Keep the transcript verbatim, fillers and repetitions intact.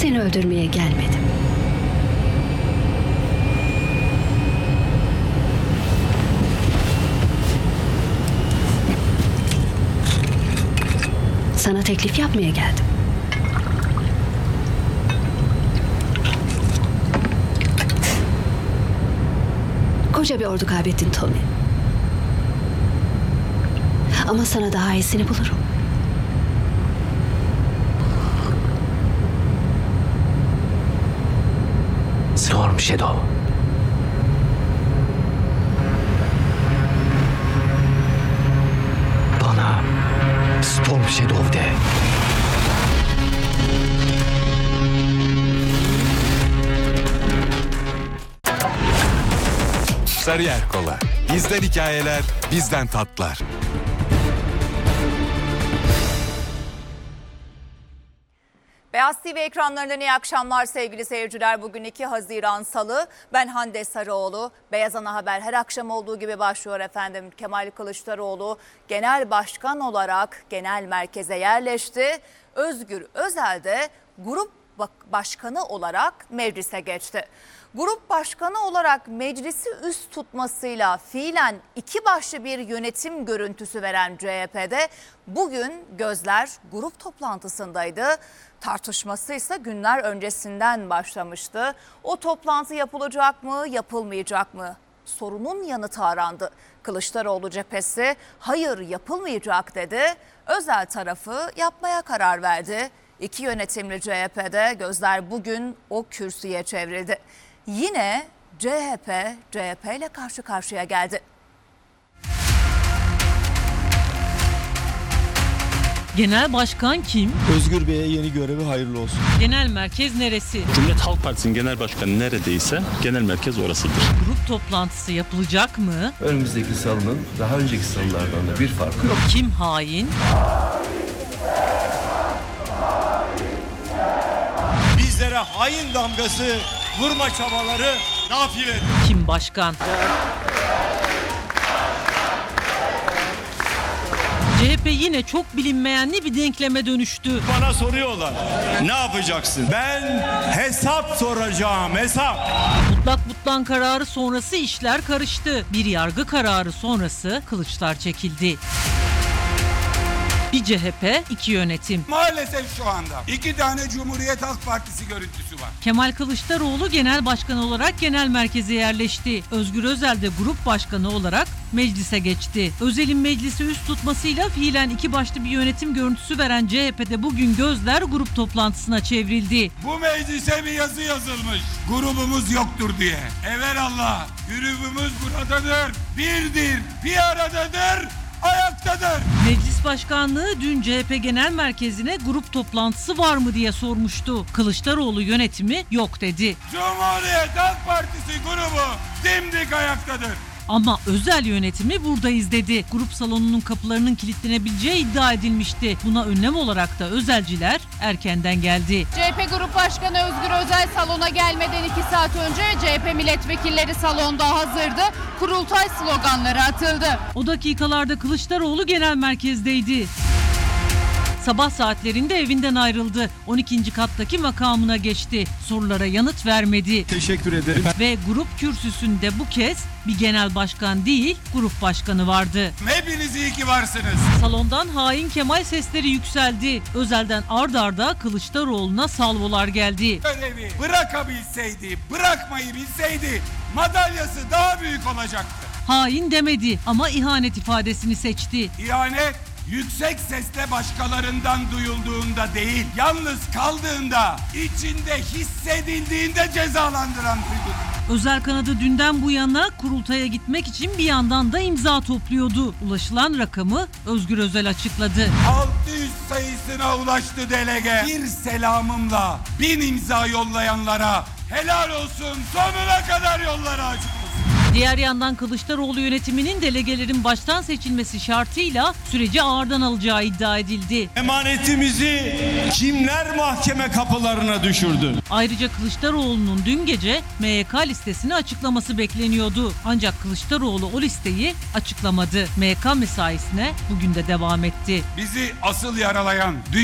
Seni öldürmeye gelmedim. Sana teklif yapmaya geldim. Koca bir ordu kaybettin Tommy. Ama sana daha iyisini bulurum. Storm Shadow. Bana Storm Shadow de. Sarıyer Kola. Bizden hikayeler, bizden tatlar. Beyaz T V ekranlarından iyi akşamlar sevgili seyirciler. Bugün iki Haziran Salı. Ben Hande Sarıoğlu. Beyaz Ana Haber her akşam olduğu gibi başlıyor efendim. Kemal Kılıçdaroğlu genel başkan olarak genel merkeze yerleşti. Özgür Özel de grup başkanı olarak meclise geçti. Grup başkanı olarak meclisi üst tutmasıyla fiilen iki başlı bir yönetim görüntüsü veren C H P'de bugün gözler grup toplantısındaydı. Tartışması ise günler öncesinden başlamıştı. O toplantı yapılacak mı, yapılmayacak mı? Sorunun yanıtı arandı. Kılıçdaroğlu cephesi hayır yapılmayacak dedi. Özel tarafı yapmaya karar verdi. İki yönetimli C H P'de gözler bugün o kürsüye çevrildi. Yine C H P, C H P ile karşı karşıya geldi. Genel başkan kim? Özgür Bey'e yeni görevi hayırlı olsun. Genel merkez neresi? Cumhuriyet Halk Partisi'nin genel başkanı neredeyse genel merkez orasıdır. Grup toplantısı yapılacak mı? Önümüzdeki salının daha önceki salılardan da bir farkı yok. Kim hain? Bizlere hain damgası vurma çabaları nafile. Kim başkan? C H P yine çok bilinmeyenli bir denkleme dönüştü. Bana soruyorlar ne yapacaksın? Ben hesap soracağım, hesap. Mutlak Mutlan kararı sonrası işler karıştı. Bir yargı kararı sonrası kılıçlar çekildi. Bir C H P, iki yönetim. Maalesef şu anda iki tane Cumhuriyet Halk Partisi görüntüsü var. Kemal Kılıçdaroğlu genel başkan olarak genel merkeze yerleşti. Özgür Özel de grup başkanı olarak meclise geçti. Özel'in meclisi üst tutmasıyla fiilen iki başlı bir yönetim görüntüsü veren C H P'de bugün gözler grup toplantısına çevrildi. Bu meclise bir yazı yazılmış. Grubumuz yoktur diye. Evelallah grubumuz buradadır. Birdir, bir aradadır. Ayaktadır. Meclis Başkanlığı dün C H P Genel Merkezi'ne grup toplantısı var mı diye sormuştu. Kılıçdaroğlu yönetimi yok dedi. Cumhuriyet Halk Partisi grubu dimdik ayaktadır. Ama özel yönetimi buradayız dedi. Grup salonunun kapılarının kilitlenebileceği iddia edilmişti. Buna önlem olarak da özelciler erkenden geldi. C H P Grup Başkanı Özgür Özel salona gelmeden iki saat önce C H P milletvekilleri salonda hazırdı. Kurultay sloganları atıldı. O dakikalarda Kılıçdaroğlu genel merkezdeydi. Sabah saatlerinde evinden ayrıldı. on ikinci kattaki makamına geçti. Sorulara yanıt vermedi. Teşekkür ederim. Ve grup kürsüsünde bu kez bir genel başkan değil, grup başkanı vardı. Hepiniz iyi ki varsınız. Salondan hain Kemal sesleri yükseldi. Özel'den ard arda Kılıçdaroğlu'na salvolar geldi. Görevi bırakabilseydi, bırakmayı bilseydi madalyası daha büyük olacaktı. Hain demedi ama ihanet ifadesini seçti. İhanet yüksek sesle başkalarından duyulduğunda değil, yalnız kaldığında, içinde hissedildiğinde cezalandıran duygudur. Özel kanadı dünden bu yana kurultaya gitmek için bir yandan da imza topluyordu. Ulaşılan rakamı Özgür Özel açıkladı. altı yüz sayısına ulaştı delege. Bir selamımla bin imza yollayanlara helal olsun, sonuna kadar yolları açık. Diğer yandan Kılıçdaroğlu yönetiminin delegelerin baştan seçilmesi şartıyla süreci ağırdan alacağı iddia edildi. Emanetimizi kimler mahkeme kapılarına düşürdü? Ayrıca Kılıçdaroğlu'nun dün gece M Y K listesini açıklaması bekleniyordu. Ancak Kılıçdaroğlu o listeyi açıklamadı. M Y K mesaisine bugün de devam etti. Bizi asıl yaralayan